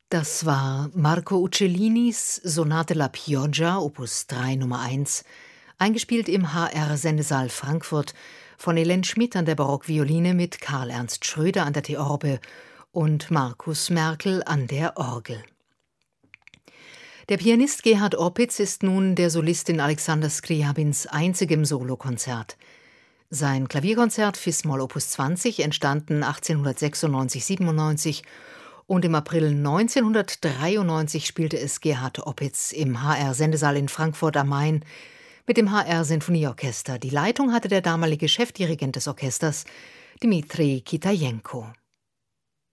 Das war Marco Uccellinis Sonate La Pioggia, Opus 3 Nummer 1, eingespielt im HR-Sendesaal Frankfurt von Hélène Schmidt an der Barockvioline mit Karl Ernst Schröder an der Theorbe und Markus Merkel an der Orgel. Der Pianist Gerhard Opitz ist nun der Solistin Alexander Scriabins einzigem Solokonzert. Sein Klavierkonzert Fis-Moll Opus 20, entstanden 1896/97, und im April 1993 spielte es Gerhard Opitz im HR-Sendesaal in Frankfurt am Main mit dem HR-Sinfonieorchester. Die Leitung hatte der damalige Chefdirigent des Orchesters, Dmitri Kitajenko.